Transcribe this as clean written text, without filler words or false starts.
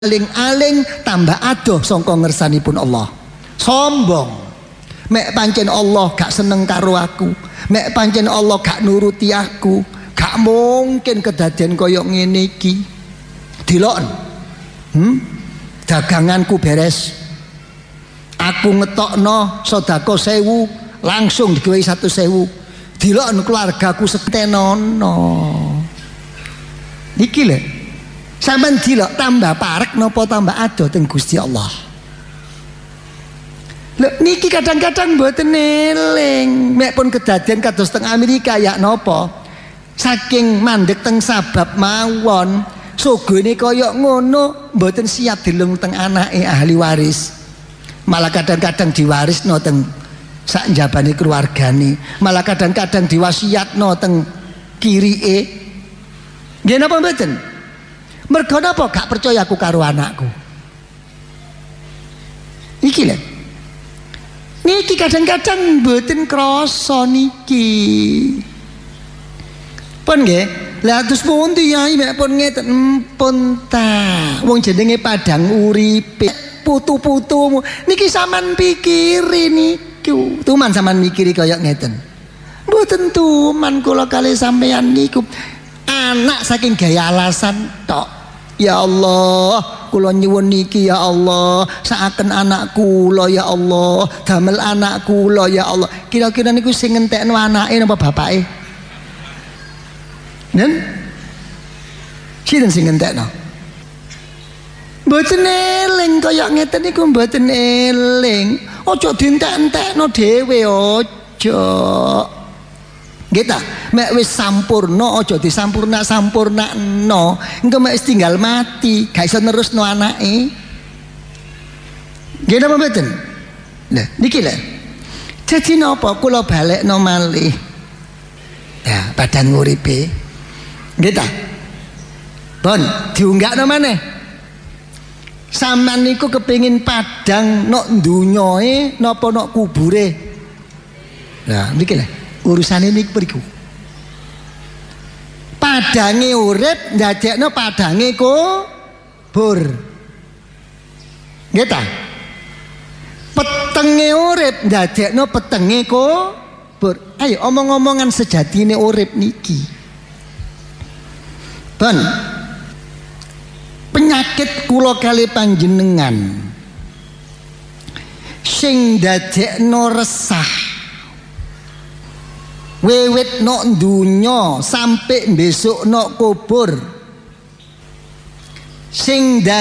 aling-aling tambah adoh sangka ngersanipun Allah. Sombong. Mek pancen Allah gak seneng karo aku, mek pancen Allah gak nuruti aku, gak mungkin kedadian koyok ngene iki. Dilokno. Daganganku beres. Aku ngetokno sedekah 1000 langsung digawe 100.000. Dilokno keluargaku setenono. Iki lho. Sampeyan dilok tambah parek napa tambah adoh teng Gusti Allah. Lho niki kadang-kadang mboten eling. Mek pun kedadian kados teng Amerika ya napa? Saking mandek teng sabab mawon, sugene kaya ngono mboten siap dilung teng anake ahli waris. Malah kadang-kadang diwarisno teng sak njabane keluargane. Malah kadang-kadang diwasiatno teng kirike. Nggih napa mboten? Mergo napa gak percaya aku karo anakku. Iki lho. Niki kadang-kadang mboten krasa niki. Pun nggih, lha terus pundi yai mek pun ngeten pun ta. Wong jenenge padang uripe. Putu-putumu niki sampean pikiri niku. Tuman sampean mikiri kaya ngeten. Mboten tuman kula kalih sampeyan niku. Anak saking gaya alasan tok. Ya Allah, kula nyuwun niki ya Allah, saaken anak kula ya Allah, damel anak kula ya Allah. Kira-kira niku sing ngentekno anake napa bapake? Nen? Sinten sing ngentekno? Mboten eling kaya ngeten niku mboten eling. Aja dientek-entekno dhewe aja. Nggih ta, mek wis sampurna aja disampurna-sampurnakno. Engko mek wis tinggal mati, gak iso nerusno anake. Nggih napa mboten? Lah niki lho. Dadi napa kula balekno malih. Ya, badan nguripe. Nggih ta? Pun diunggakno maneh. Sampeyan niku kepengin padang nok dunyoe napa nok kubure? Lah niki lho. Urusane niku mriku. Padange urip ndadekno padange kubur. Nggih ta? Petenge urip ndadekno petenge kubur. Ayo omong-omongan sejatine urip niki. Ben penyakit kula kali panjenengan sing ndadekno resah wiwit nok dunya sampai besok nok kubur sing